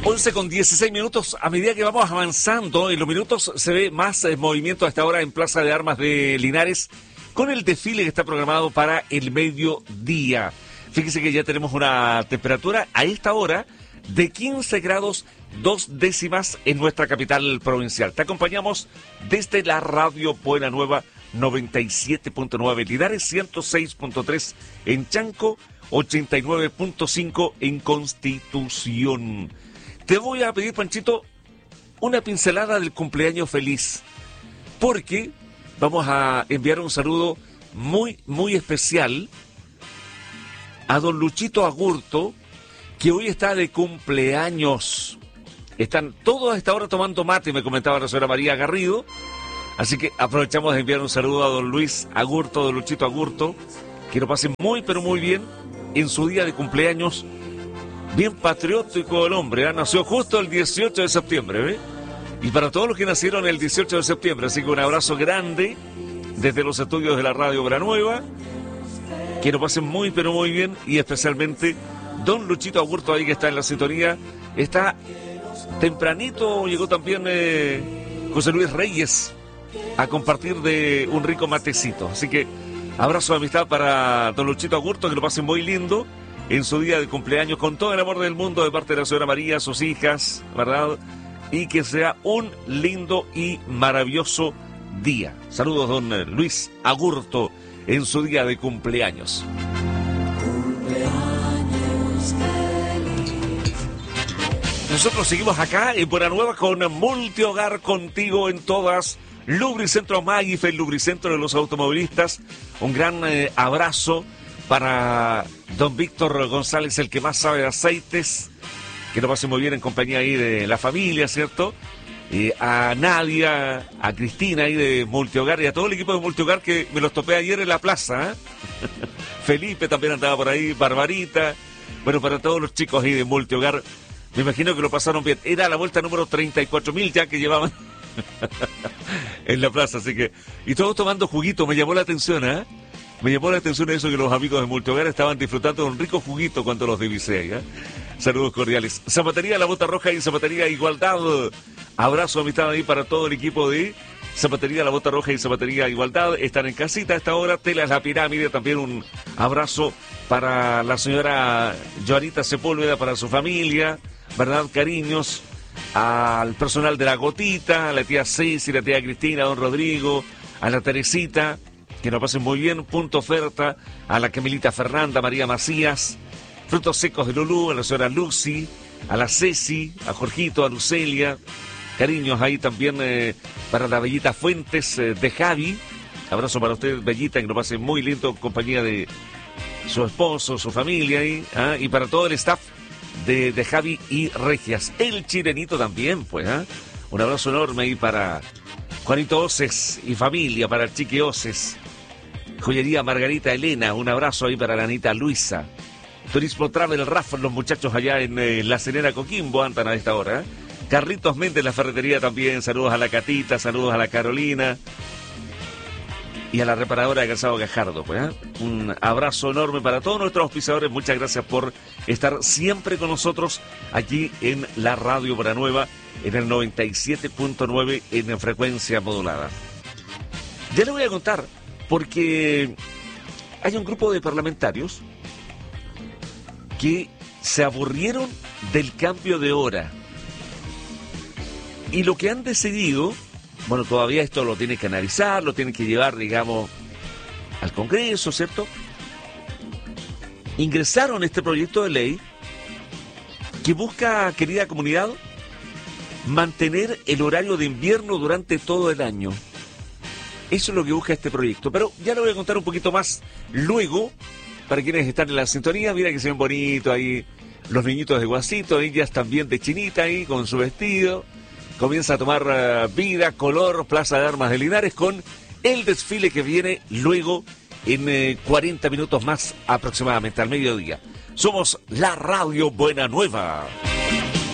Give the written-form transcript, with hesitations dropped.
11:16. A medida que vamos avanzando en los minutos, se ve más movimiento a esta hora en Plaza de Armas de Linares, con el desfile que está programado para el mediodía. Fíjese que ya tenemos una temperatura a esta hora de 15 grados 2 décimas en nuestra capital provincial. Te acompañamos desde la radio Buena Nueva 97.9 Linares, 106.3 en Chanco, 89.5 en Constitución. Te voy a pedir, Panchito, una pincelada del cumpleaños feliz, porque vamos a enviar un saludo muy, muy especial a don Luchito Agurto, que hoy está de cumpleaños. Están todos a esta hora tomando mate, me comentaba la señora María Garrido. Así que aprovechamos de enviar un saludo a don Luis Agurto, don Luchito Agurto, que lo pasen muy, pero muy bien en su día de cumpleaños. Bien patriótico el hombre, nació justo el 18 de septiembre, ¿eh? Y para todos los que nacieron el 18 de septiembre, así que un abrazo grande desde los estudios de la radio Buena Nueva. Que lo pasen muy, pero muy bien, y especialmente don Luchito Agurto ahí que está en la sintonía. Está tempranito, llegó también José Luis Reyes a compartir de un rico matecito. Así que abrazo de amistad para don Luchito Agurto, que lo pasen muy lindo en su día de cumpleaños, con todo el amor del mundo de parte de la señora María, sus hijas, ¿verdad? Y que sea un lindo y maravilloso día. Saludos, don Luis Agurto, en su día de cumpleaños. Nosotros seguimos acá en Buena Nueva con Multihogar, contigo en todas. Lubricentro Magif, el lubricentro de los automovilistas. Un gran abrazo para don Víctor González, el que más sabe de aceites, que lo pase muy bien en compañía ahí de la familia, ¿cierto? A Nadia, a Cristina ahí de Multihogar, y a todo el equipo de Multihogar, que me los topé ayer en la plaza, ¿eh? Felipe también andaba por ahí, Barbarita. Bueno, para todos los chicos ahí de Multihogar, me imagino que lo pasaron bien. Era la vuelta número 34.000 ya que llevaban en la plaza, así que... Y todos tomando juguito, me llamó la atención, ¿eh? Me llamó la atención eso, que los amigos de Multihogar estaban disfrutando de un rico juguito cuando los divisé, ¿eh? Saludos cordiales. Zapatería La Bota Roja y Zapatería Igualdad. Abrazo, amistad ahí para todo el equipo de Zapatería La Bota Roja y Zapatería Igualdad. Están en casita a esta hora. Telas La Pirámide, también un abrazo para la señora Joanita Sepúlveda, para su familia, ¿verdad? Cariños al personal de La Gotita, a la tía Ceci, la tía Cristina, a don Rodrigo, a la Teresita, que nos pasen muy bien. Punto Oferta, a la Camilita Fernanda, María Macías, Frutos Secos de Lulú, a la señora Lucy, a la Ceci, a Jorgito, a Lucelia. Cariños ahí también para la Bellita Fuentes de Javi. Abrazo para usted, Bellita, que lo pase muy lindo en compañía de su esposo, su familia ahí. Y para todo el staff de Javi y Regias. El Chilenito también, pues. Un abrazo enorme ahí para Juanito Oces y familia, para el Chique Oces. Joyería Margarita Elena, un abrazo ahí para la Anita Luisa. Turismo Travel Raf, los muchachos allá en La Serena, Coquimbo, andan a esta hora. Carlitos Méndez, la ferretería también. Saludos a la Catita, saludos a la Carolina y a la reparadora de Calzado Gajardo, pues. Un abrazo enorme para todos nuestros auspiciadores. Muchas gracias por estar siempre con nosotros aquí en la Radio Buena Nueva, en el 97.9 en frecuencia modulada. Ya le voy a contar, porque hay un grupo de parlamentarios que se aburrieron del cambio de hora. Y lo que han decidido, bueno, todavía esto lo tienen que analizar, lo tienen que llevar, digamos, al Congreso, ¿cierto? Ingresaron este proyecto de ley que busca, querida comunidad, mantener el horario de invierno durante todo el año. Eso es lo que busca este proyecto. Pero ya lo voy a contar un poquito más luego, para quienes están en la sintonía. Mira que se ven bonitos ahí los niñitos de Guasito, ellas también de Chinita ahí con su vestido. Comienza a tomar vida, color, Plaza de Armas de Linares, con el desfile que viene luego en 40 minutos más aproximadamente, al mediodía. Somos la Radio Buena Nueva.